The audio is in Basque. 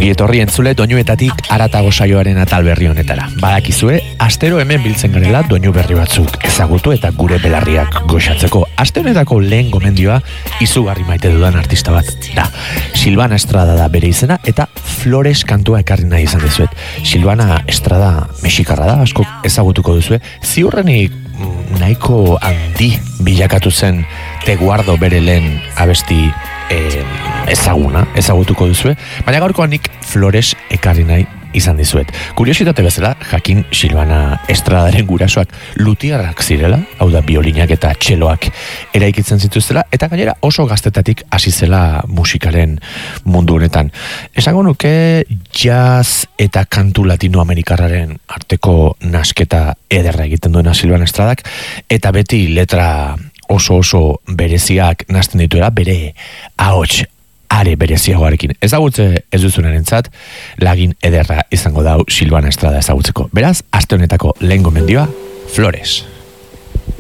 Ongi etorri entzule doinuetatik haratago saioaren atal berri honetara. Badakizue, astero hemen biltzen garela doinu berri batzuk ezagutu eta gure belarriak goxatzeko. Aste honetako lehen gomendioa izugarri maite dudan artista bat da. Silvana Estrada da bere izena eta Flores kantua ekarri nahi izan dizuet. Silvana Estrada mexikarra da, asko ezagutuko duzue. Ziurrenik nahiko handi bilakatu zen Te Guardo bere lehen abesti ezagutuko duzue, baina gaurkoan nik Flores ekarri nahi izan dizuet. Kuriositate bezala, jakin Silvana Estradaren gurasoak lutiarrak zirela, hau da biolinak eta txeloak eraikitzen zituztela, eta gainera oso gaztetatik hasi zela musikaren mundu honetan. Esango nuke jazz eta kantu latinoamerikarraren arteko nasketa ederra egiten duena Silvana Estradak, eta beti letra oso bereziak nazten dituela, bere ahots are bereziagoarekin. Ezagutze ez duzunarentzat, lagin ederra izango dau Silvana Estrada ezagutzeko. Beraz, aste honetako lehen gomendioa, Flores.